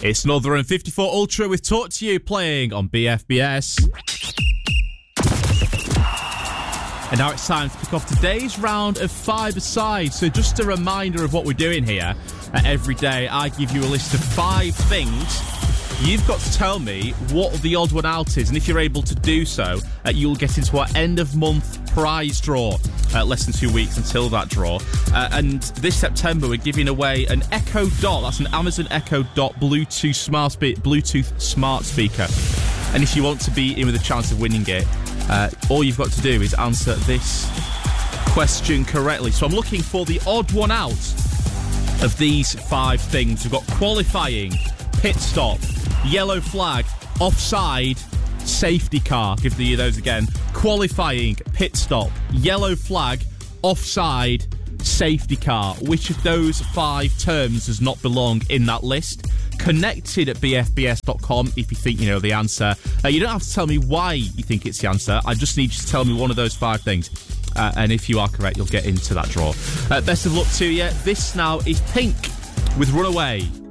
It's Northern 54 Ultra with Talk to You playing on BFBS. And now it's time to kick off today's round of five-a-side. So just a reminder of what we're doing here. Every day I give you a list of 5 things. You've got to tell me what the odd one out is, and if you're able to do so, you'll get into our end-of-month prize draw. Less than 2 weeks until that draw. And this September, we're giving away an Echo Dot. That's an Amazon Echo Dot Bluetooth smart speaker. And if you want to be in with a chance of winning it, all you've got to do is answer this question correctly. So I'm looking for the odd one out of these 5 things. We've got qualifying, pit stop, yellow flag, offside, safety car. Give you those again. Qualifying, pit stop, yellow flag, offside, safety car. Which of those 5 terms does not belong in that list? Connected at bfbs.com if you think you know the answer. You don't have to tell me why you think it's the answer. I just need you to tell me one of those 5 things. And if you are correct, you'll get into that draw. Best of luck to you. This now is Pink with Runaway.